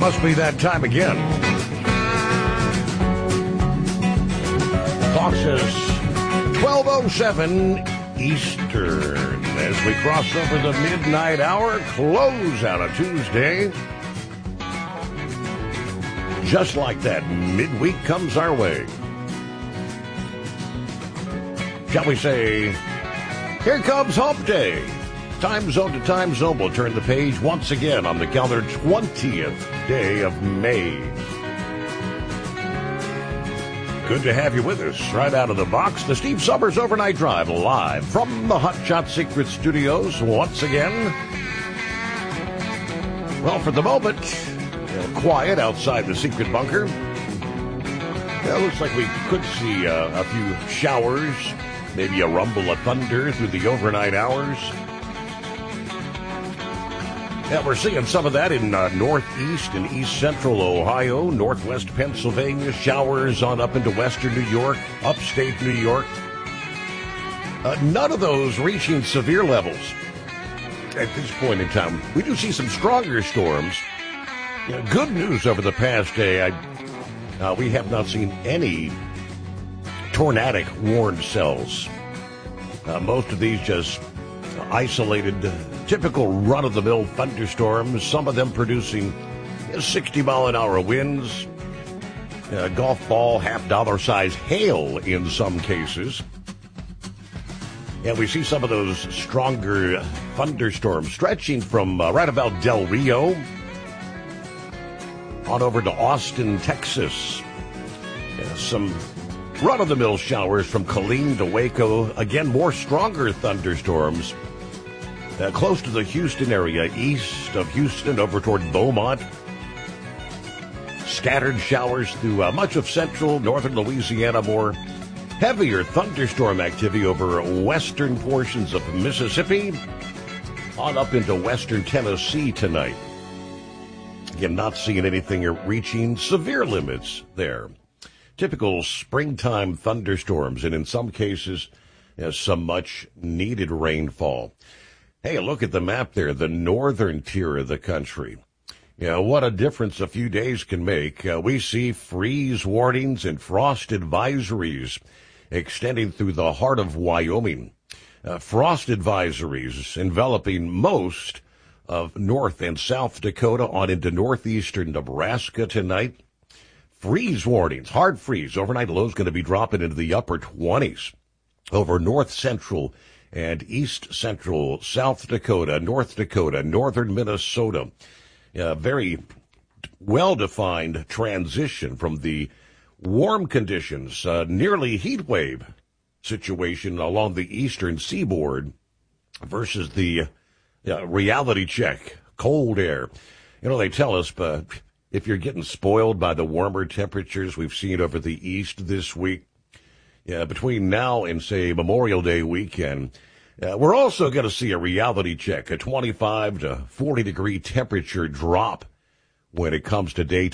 Must be that time again. Clock says 12:07 Eastern as we cross over the midnight hour, close out a Tuesday. Just like that, midweek comes our way. Shall we say, here comes Hump Day. Time zone to time zone. We'll turn the page once again on the calendar, 20th day of May. Good to have you with us right out of the box. The Steve Summers Overnight Drive live from the Hot Shot Secret Studios once again. Well, for the moment, quiet outside the secret bunker. It looks like we could see a few showers, maybe a rumble of thunder through the overnight hours. Yeah, we're seeing some of that in northeast and east central Ohio, northwest Pennsylvania, showers on up into western New York, upstate New York. None of those reaching severe levels at this point in time. We do see some stronger storms. Good news over the past day. We have not seen any tornadic warned cells. Most of these just isolated, typical run-of-the-mill thunderstorms, some of them producing 60-mile-an-hour winds, golf ball, half-dollar-size hail in some cases. And we see some of those stronger thunderstorms stretching from right about Del Rio on over to Austin, Texas. Some run-of-the-mill showers from Killeen to Waco. Again, more stronger thunderstorms close to the Houston area, east of Houston over toward Beaumont. Scattered showers through much of central, northern Louisiana. More heavier thunderstorm activity over western portions of Mississippi on up into western Tennessee tonight. Again, not seeing anything reaching severe limits there. Typical springtime thunderstorms, and in some cases, some much needed rainfall. Hey, look at the map there, the northern tier of the country. What a difference a few days can make. We see freeze warnings and frost advisories extending through the heart of Wyoming. Frost advisories enveloping most of North and South Dakota on into northeastern Nebraska tonight. Freeze warnings, hard freeze. Overnight lows going to be dropping into the upper 20s over north central and east central South Dakota, North Dakota, northern Minnesota. Very well-defined transition from the warm conditions, nearly heat wave situation along the eastern seaboard versus the reality check, cold air. They tell us, but if you're getting spoiled by the warmer temperatures we've seen over the east this week, between now and, say, Memorial Day weekend, we're also going to see a reality check, a 25 to 40 degree temperature drop when it comes to daytime